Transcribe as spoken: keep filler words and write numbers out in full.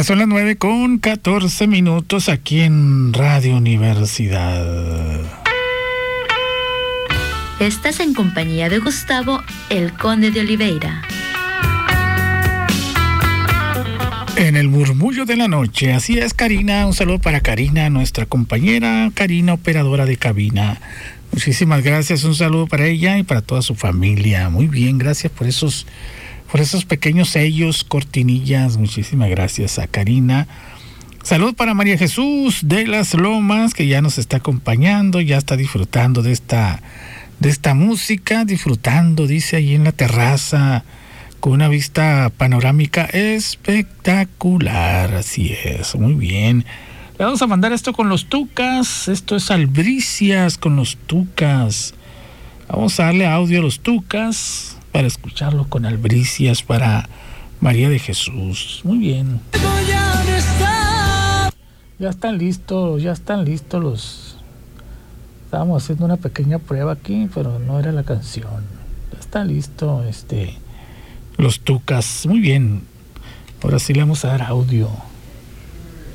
Ya son las nueve con catorce minutos aquí en Radio Universidad. Estás en compañía de Gustavo, el Conde de Oliveira. En el murmullo de la noche, así es, Karina. Un saludo para Karina, nuestra compañera, Karina, operadora de cabina. Muchísimas gracias, un saludo para ella y para toda su familia. Muy bien, gracias por esos, por esos pequeños sellos, cortinillas. Muchísimas gracias a Karina. Salud para María Jesús de las Lomas, que ya nos está acompañando, ya está disfrutando de esta, de esta música, disfrutando, dice, ahí en la terraza, con una vista panorámica espectacular. Así es, muy bien. Le vamos a mandar esto con los Tucas. Esto es Albricias con los Tucas. Vamos a darle audio a los Tucas para escucharlo con Albricias para María de Jesús. Muy bien. Ya están listos, ya están listos los... Estábamos haciendo una pequeña prueba aquí, pero no era la canción. Ya está listo, este... Los Tucas. Muy bien. Ahora sí le vamos a dar audio.